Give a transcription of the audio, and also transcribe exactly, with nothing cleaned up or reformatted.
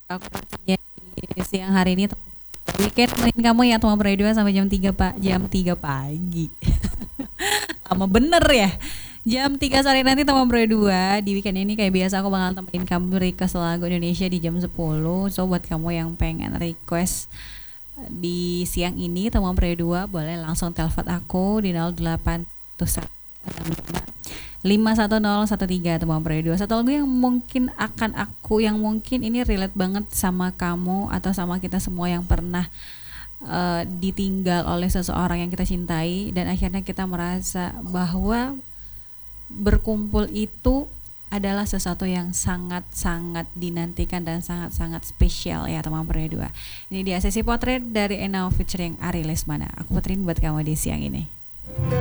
Aku pastinya di siang hari ini weekend nemenin kamu ya teman berdua sampai jam tiga pak jam tiga pagi. Lama bener ya. Jam tiga sore nanti teman berdua di weekend ini kayak biasa aku bakal temenin kamu request lagu Indonesia di jam sepuluh. So buat kamu yang pengen request di siang ini teman berdua boleh langsung telepon aku di nol delapan satu lima satu nol satu tiga teman berdua. Satu lagu yang mungkin akan aku yang mungkin ini relate banget sama kamu atau sama kita semua yang pernah eh, ditinggal oleh seseorang yang kita cintai dan akhirnya kita merasa bahwa berkumpul itu adalah sesuatu yang sangat-sangat dinantikan dan sangat-sangat spesial ya teman berdua. Ini dia sesi potret dari Enau featuring Ari Lesmana. Aku puterin buat kamu di siang ini.